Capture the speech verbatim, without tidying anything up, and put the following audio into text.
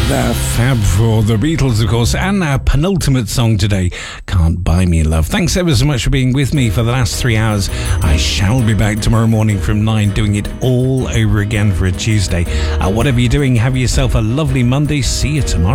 The Fab Four, the Beatles, of course, and our penultimate song today, Can't Buy Me Love. Thanks ever so much for being with me for the last three hours. I shall be back tomorrow morning from nine, doing it all over again for a Tuesday. Uh, whatever you're doing, have yourself a lovely Monday. See you tomorrow.